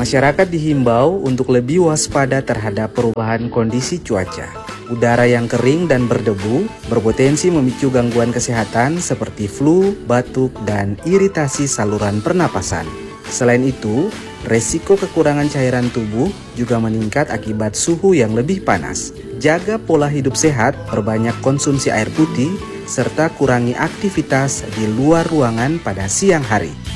Masyarakat dihimbau untuk lebih waspada terhadap perubahan kondisi cuaca. Udara yang kering dan berdebu berpotensi memicu gangguan kesehatan seperti flu, batuk, dan iritasi saluran pernapasan. Selain itu, resiko kekurangan cairan tubuh juga meningkat akibat suhu yang lebih panas. Jaga pola hidup sehat, perbanyak konsumsi air putih, serta kurangi aktivitas di luar ruangan pada siang hari.